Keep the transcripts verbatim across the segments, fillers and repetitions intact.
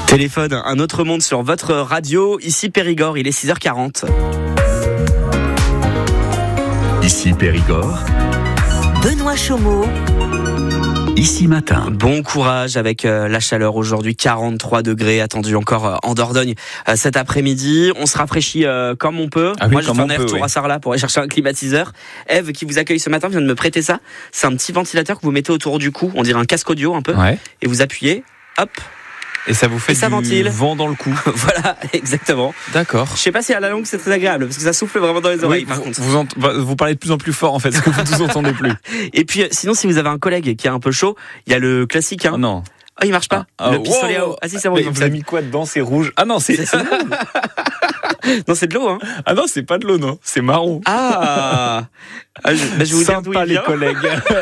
Téléphone, un autre monde sur votre radio. Ici Périgord, il est six heures quarante. Ici Périgord. Benoît Chaumeau. Ici Matin. Bon courage avec euh, la chaleur aujourd'hui, quarante-trois degrés attendus encore euh, en Dordogne euh, cet après-midi. On se rafraîchit euh, comme on peut. Ah oui, Moi, je fais un peut, retour oui. à Sarlat pour aller chercher un climatiseur. Eve, qui vous accueille ce matin, vient de me prêter ça. C'est un petit ventilateur que vous mettez autour du cou. On dirait un casque audio un peu. Ouais. Et vous appuyez, hop. Et ça vous fait Et ça du ventile. vent dans le cou. Voilà, exactement. D'accord. Je sais pas si à la longue c'est très agréable parce que ça souffle vraiment dans les oreilles. Oui, par vous, contre. vous, ent- bah, vous parlez de plus en plus fort en fait, parce que vous ne vous entendez plus. Et puis, euh, sinon, si vous avez un collègue qui est un peu chaud, il y a le classique. Hein. Oh non. Ah, il marche pas. Ah, le wow, pistolet à wow. eau. Ah si, c'est bon. Mais il vous fonctionne. avez mis quoi dedans? C'est rouge. Ah non, c'est, c'est de l'eau. Non, c'est de l'eau. Hein. Ah non, c'est pas de l'eau, non. C'est marron. Ah, ah je, bah, je vais vous dire d'où Sympa il les vient. collègues.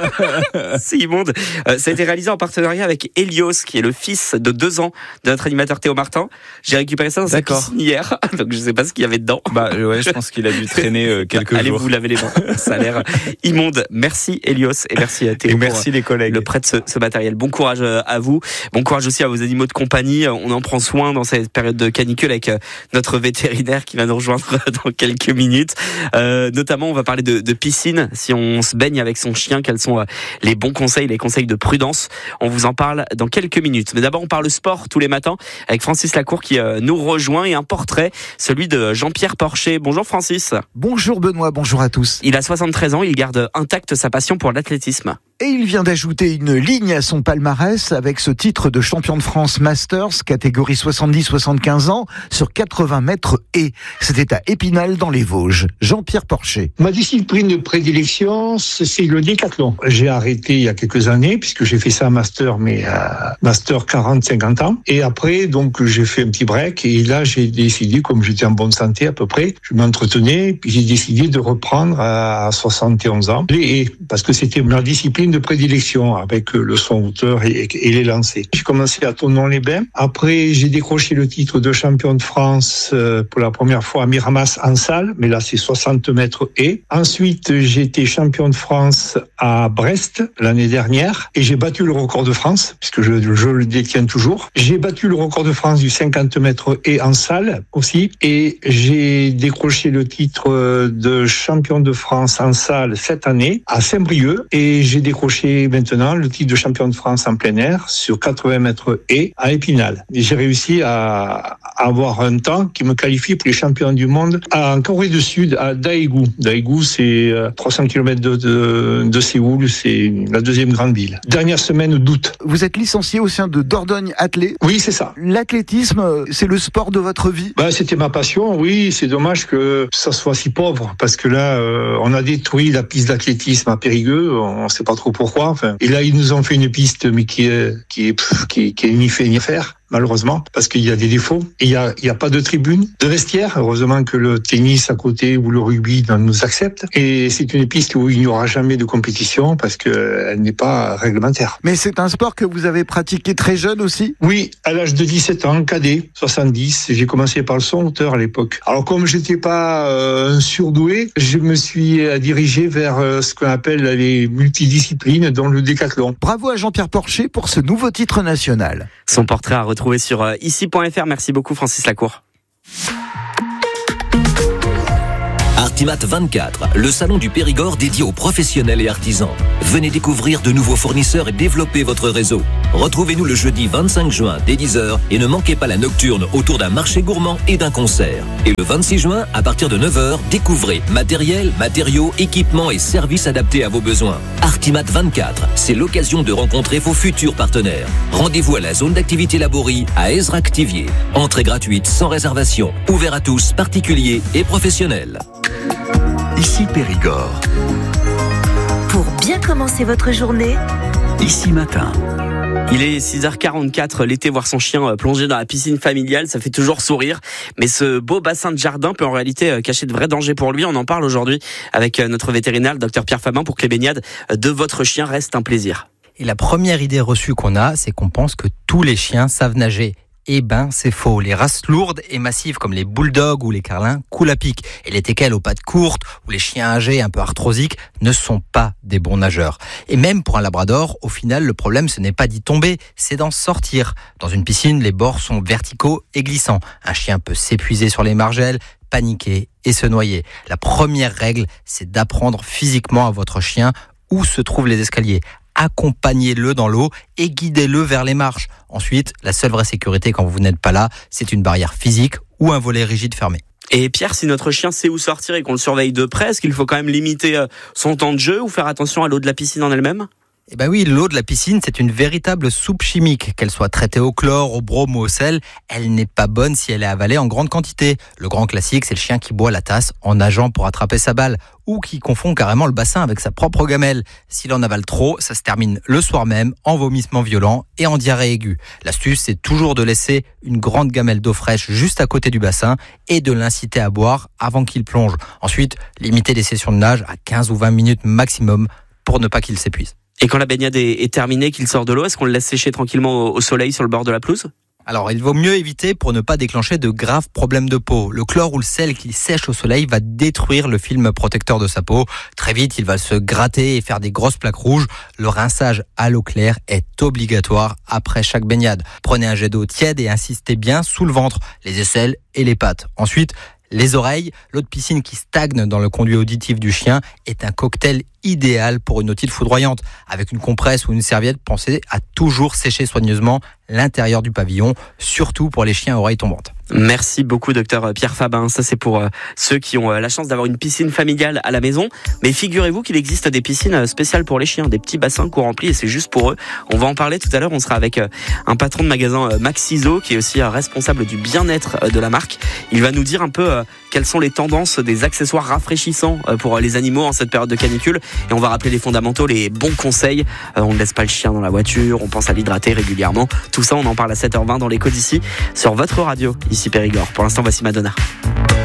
C'est immonde. Euh, ça a été réalisé en partenariat avec Helios, qui est le fils de deux ans de notre animateur Théo Martin. J'ai récupéré ça dans sa D'accord. piscine hier, donc je sais pas ce qu'il y avait dedans. Bah ouais, je pense qu'il a dû traîner euh, quelques Allez jours. vous laver les mains. Ça a l'air immonde. Merci Helios et merci à Théo Et pour, merci les collègues. le prêt de ce, ce matériel. Bon courage à vous. Bon courage aussi à vos animaux de compagnie. On en prend soin dans cette période de canicule avec notre vétérinaire qui va nous rejoindre dans quelques minutes. Euh, notamment, on va parler de, de piscine. Si on se baigne avec son chien, quels sont les bons conseils, les conseils de prudence? On vous en parle dans quelques minutes. Mais d'abord, on parle sport tous les matins avec Francis Lacour qui nous rejoint et un portrait, celui de Jean-Pierre Porcher. Bonjour Francis. Bonjour Benoît, bonjour à tous. Il a soixante-treize ans, il garde intacte sa passion pour l'athlétisme. Et il vient d'ajouter une ligne à son palmarès avec ce titre de champion de France Masters, catégorie soixante-dix soixante-quinze ans, sur quatre-vingts mètres et c'était à Épinal dans les Vosges. Jean-Pierre Porcher. Ma discipline de prédilection, c'est le décathlon. J'ai arrêté il y a quelques années, puisque j'ai fait ça à Master, mais à Master quarante cinquante ans. Et après, donc, j'ai fait un petit break, et là, j'ai décidé, comme j'étais en bonne santé à peu près, je m'entretenais, puis j'ai décidé de reprendre à soixante et onze ans. Les haies, parce que c'était ma discipline de prédilection, avec le son hauteur et, et les lancers. J'ai commencé à Thonon-les-Bains. Après, j'ai décroché le titre de champion de France euh, pour la première fois à Miramas en salle, mais là, c'est soixante mètres haies. Ensuite, j'ai été champion de France à Brest l'année dernière et j'ai battu le record de France, puisque je, je le détiens toujours. J'ai battu le record de France du cinquante mètres haies en salle aussi et j'ai décroché le titre de champion de France en salle cette année à Saint-Brieuc et j'ai décroché maintenant le titre de champion de France en plein air sur quatre-vingts mètres haies à Épinal. Et j'ai réussi à avoir un temps qui me qualifie pour les champions du monde en Corée du Sud, à Daegu. Daegu, c'est trois cents kilomètres de, de, de Séoul, c'est la deuxième grande ville. Dernière semaine d'août. Vous êtes licencié au sein de Dordogne Athlé. Oui, c'est ça. L'athlétisme, c'est le sport de votre vie? Ben, c'était ma passion, oui. C'est dommage que ça soit si pauvre, parce que là, euh, on a détruit la piste d'athlétisme à Périgueux, on ne sait pas trop pourquoi. Enfin, et là, ils nous ont fait une piste, mais qui est, qui est, pff, qui est, qui est ni fait ni à faire. Malheureusement, parce qu'il y a des défauts. Et il y a, il y a pas de tribune, de vestiaire. Heureusement que le tennis à côté ou le rugby nous accepte. Et c'est une piste où il n'y aura jamais de compétition parce qu'elle n'est pas réglementaire. Mais c'est un sport que vous avez pratiqué très jeune aussi? Oui, à l'âge de dix-sept ans, cadet, soixante-dix. J'ai commencé par le son hauteur à l'époque. Alors comme j'étais pas euh, un surdoué, je me suis dirigé vers euh, ce qu'on appelle les multidisciplines, dont le décathlon. Bravo à Jean-Pierre Porcher pour ce nouveau titre national. Son portrait à retrouver sur euh, ici point f r. Merci beaucoup Francis Lacour. Artimat vingt-quatre, le salon du Périgord dédié aux professionnels et artisans. Venez découvrir de nouveaux fournisseurs et développer votre réseau. Retrouvez-nous le jeudi vingt-cinq juin dès dix heures et ne manquez pas la nocturne autour d'un marché gourmand et d'un concert. Et le vingt-six juin, à partir de neuf heures, découvrez matériel, matériaux, équipements et services adaptés à vos besoins. Artimat vingt-quatre, c'est l'occasion de rencontrer vos futurs partenaires. Rendez-vous à la zone d'activité Laborie à Ezractivier. Entrée gratuite sans réservation, ouvert à tous, particuliers et professionnels. Ici Périgord. Pour bien commencer votre journée, Ici Matin. Il est six heures quarante-quatre, l'été voir son chien plonger dans la piscine familiale, ça fait toujours sourire. Mais ce beau bassin de jardin peut en réalité cacher de vrais dangers pour lui. On en parle aujourd'hui avec notre vétérinaire, le docteur Pierre Fabin, pour que les baignades de votre chien restent un plaisir. Et la première idée reçue qu'on a, c'est qu'on pense que tous les chiens savent nager. Eh ben, c'est faux. Les races lourdes et massives comme les bulldogs ou les carlins coulent à pic. Et les teckels aux pattes courtes ou les chiens âgés un peu arthrosiques ne sont pas des bons nageurs. Et même pour un labrador, au final, le problème, ce n'est pas d'y tomber, c'est d'en sortir. Dans une piscine, les bords sont verticaux et glissants. Un chien peut s'épuiser sur les margelles, paniquer et se noyer. La première règle, c'est d'apprendre physiquement à votre chien où se trouvent les escaliers. Accompagnez-le dans l'eau et guidez-le vers les marches. Ensuite, la seule vraie sécurité quand vous n'êtes pas là, c'est une barrière physique ou un volet rigide fermé. Et Pierre, si notre chien sait où sortir et qu'on le surveille de près, est-ce qu'il faut quand même limiter son temps de jeu ou faire attention à l'eau de la piscine en elle-même ? Eh ben oui, l'eau de la piscine, c'est une véritable soupe chimique. Qu'elle soit traitée au chlore, au brome ou au sel, elle n'est pas bonne si elle est avalée en grande quantité. Le grand classique, c'est le chien qui boit la tasse en nageant pour attraper sa balle ou qui confond carrément le bassin avec sa propre gamelle. S'il en avale trop, ça se termine le soir même en vomissement violent et en diarrhée aiguë. L'astuce, c'est toujours de laisser une grande gamelle d'eau fraîche juste à côté du bassin et de l'inciter à boire avant qu'il plonge. Ensuite, limiter les sessions de nage à quinze ou vingt minutes maximum pour ne pas qu'il s'épuise. Et quand la baignade est, est terminée, qu'il sort de l'eau, est-ce qu'on le laisse sécher tranquillement au, au soleil sur le bord de la pelouse ? Alors, il vaut mieux éviter pour ne pas déclencher de graves problèmes de peau. Le chlore ou le sel qui sèche au soleil va détruire le film protecteur de sa peau. Très vite, il va se gratter et faire des grosses plaques rouges. Le rinçage à l'eau claire est obligatoire après chaque baignade. Prenez un jet d'eau tiède et insistez bien sous le ventre, les aisselles et les pattes. Ensuite, les oreilles, l'eau de piscine qui stagne dans le conduit auditif du chien est un cocktail idéal pour une otite foudroyante. Avec une compresse ou une serviette, pensez à toujours sécher soigneusement l'intérieur du pavillon, surtout pour les chiens à oreilles tombantes. Merci beaucoup, docteur Pierre Fabin. Ça, c'est pour euh, ceux qui ont euh, la chance d'avoir une piscine familiale à la maison. Mais figurez-vous qu'il existe des piscines spéciales pour les chiens, des petits bassins qu'on remplit et c'est juste pour eux. On va en parler tout à l'heure. On sera avec euh, un patron de magasin euh, Maxiso qui est aussi euh, responsable du bien-être euh, de la marque. Il va nous dire un peu euh, quelles sont les tendances des accessoires rafraîchissants euh, pour euh, les animaux en cette période de canicule. Et on va rappeler les fondamentaux, les bons conseils. Euh, on ne laisse pas le chien dans la voiture, on pense à l'hydrater régulièrement. Tout ça, on en parle à sept heures vingt dans l'écho d'ici sur votre radio. Ici Périgord. Pour l'instant, voici Madonna.